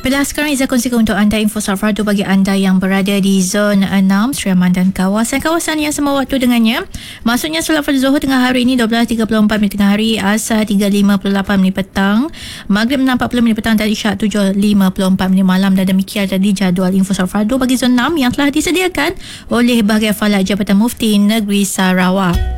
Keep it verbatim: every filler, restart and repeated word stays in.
Baiklah, sekarang Izzah kongsikan untuk anda info Sarfado bagi anda yang berada di zon enam Sri Aman dan kawasan-kawasan yang sama waktu dengannya. Maksudnya solat fardu Zuhur tengah hari ini dua belas tiga puluh empat minit tengah hari, Asar tiga lima puluh lapan minit petang, Maghrib enam empat puluh minit petang dan Isyak tujuh lima puluh empat minit malam. Dan demikian tadi jadual info Sarfado bagi zon enam yang telah disediakan oleh Bahagian Falak Jabatan Mufti Negeri Sarawak.